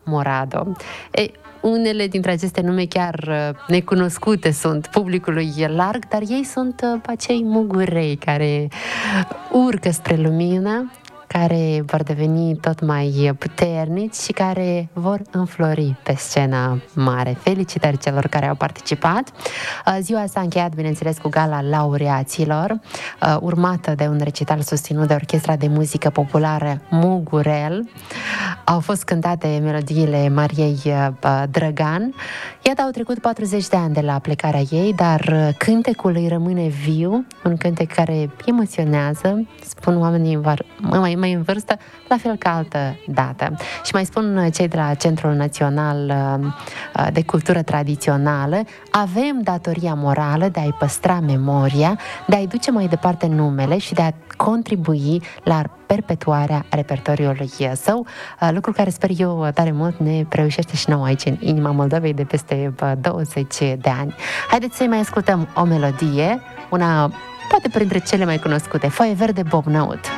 Morado. Unele dintre aceste nume chiar necunoscute sunt publicului larg, dar ei sunt acei mugurei care urcă spre lumină, care vor deveni tot mai puternici și care vor înflori pe scena mare. Felicitări celor care au participat. Ziua s-a încheiat, bineînțeles, cu gala laureaților, urmată de un recital susținut de Orchestra de Muzică Populară Mugurel. Au fost cântate melodiile Mariei Drăgan. Iată, au trecut 40 de ani de la plecarea ei, dar cântecul îi rămâne viu, un cântec care emoționează, spun oamenii mai în vârstă, la fel ca altă dată. Și mai spun cei de la Centrul Național de Cultură Tradițională, avem datoria morală de a-i păstra memoria, de a-i duce mai departe numele și de a contribui la perpetuarea repertoriului său, lucru care sper eu tare mult ne preușește și nouă aici în inima Moldovei de peste 20 de ani. Haideți să-i mai ascultăm o melodie, una poate printre cele mai cunoscute, Foaie Verde, Bob Năut.